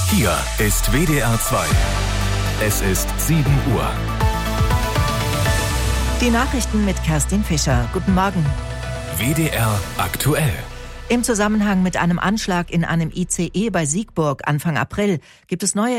Hier ist WDR 2. Es ist 7 Uhr. Die Nachrichten mit Kerstin Fischer. Guten Morgen. WDR aktuell. Im Zusammenhang mit einem Anschlag in einem ICE bei Siegburg Anfang April gibt es neue